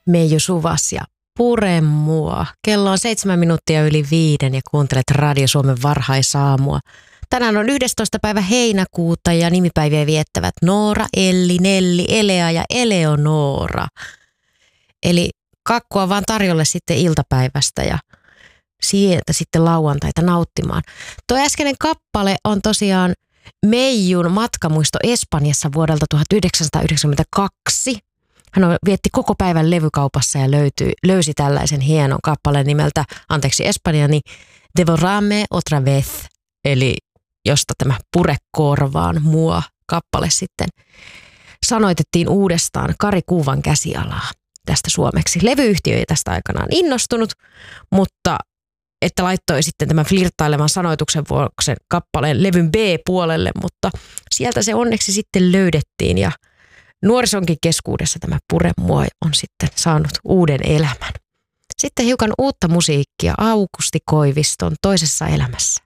Meiju Suvas ja Pure mua. Kello on 7:07 ja kuuntelet Radio Suomen varhaisaamua. Tänään on 11. päivä heinäkuuta ja nimipäiviä viettävät Noora, Elli, Nelli, Elea ja Eleonora. Eli kakkua vaan tarjolle sitten iltapäivästä ja sieltä sitten lauantaita nauttimaan. Tuo äskeinen kappale on tosiaan Meijun matkamuisto Espanjassa vuodelta 1992. Hän vietti koko päivän levykaupassa ja löysi tällaisen hienon kappaleen nimeltä, espanjani, Devorame otra vez, eli josta tämä Pure korvaan mua kappale sitten sanoitettiin uudestaan Kari Kuuvan käsialaa tästä suomeksi. Levyyhtiö ei tästä aikanaan innostunut, mutta että laittoi sitten tämän flirttailevan sanoituksen vuoksi kappaleen levyn B-puolelle, mutta sieltä se onneksi sitten löydettiin ja nuorisonkin keskuudessa tämä Pure mua on sitten saanut uuden elämän. Sitten hiukan uutta musiikkia Aukusti Koiviston Toisessa elämässä.